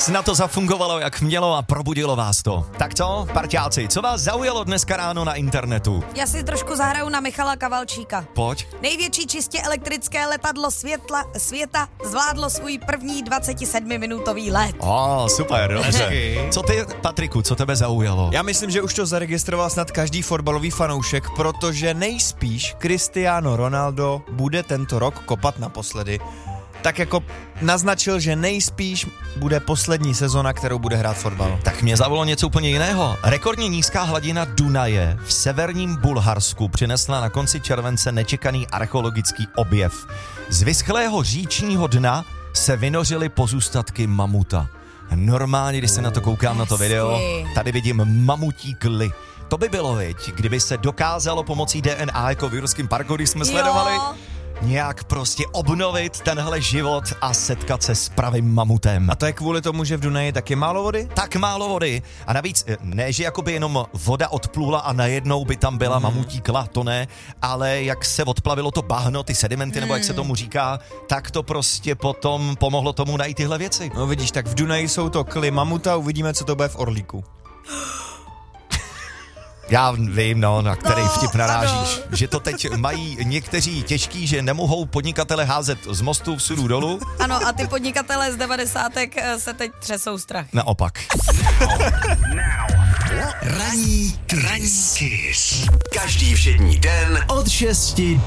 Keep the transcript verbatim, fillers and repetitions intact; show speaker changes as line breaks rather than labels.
snad to zafungovalo, jak mělo a probudilo vás to. Tak co, parťáci, co vás zaujalo dneska ráno na internetu?
Já si trošku zahraju na Michala Kavalčíka.
Pojď.
Největší čistě elektrické letadlo světla, světa zvládlo svůj první dvacetisedmiminutový let.
O, oh, super, dobře. Co ty, Patriku, co tebe zaujalo?
Já myslím, že už to zaregistroval snad každý fotbalový fanoušek, protože nejspíš Cristiano Ronaldo bude tento rok kopat naposledy. Tak jako naznačil, že nejspíš bude poslední sezona, kterou bude hrát fotbal.
Tak mě zavolalo něco úplně jiného. Rekordně nízká hladina Dunaje v severním Bulharsku přinesla na konci července nečekaný archeologický objev. Z vyschlého říčního dna se vynořily pozůstatky mamuta. Normálně, když se na to koukám, na to video, tady vidím mamutí kly. To by bylo, viď, kdyby se dokázalo pomocí D N A jako v Jurském parku, když jsme sledovali,
Jo.
nějak prostě obnovit tenhle život a setkat se s pravým mamutem.
A to je kvůli tomu, že v Dunaji tak je málo vody?
Tak málo vody. A navíc ne, že jakoby jenom voda odplula a najednou by tam byla mm. mamutí kla, to ne, ale jak se odplavilo to bahno, ty sedimenty, mm. nebo jak se tomu říká, tak to prostě potom pomohlo tomu najít tyhle věci.
No vidíš, tak v Dunaji jsou to kly mamuta, uvidíme, co to bude v Orlíku.
Já vím, no, na který
no,
vtip narážíš.
ano.
Že to teď mají někteří těžký, že nemohou podnikatele házet z mostu vsudu dolů.
Ano, a ty podnikatelé z devadesátek se teď třesou strach.
Naopak.
Ranní Kiss. Každý všední den od šesti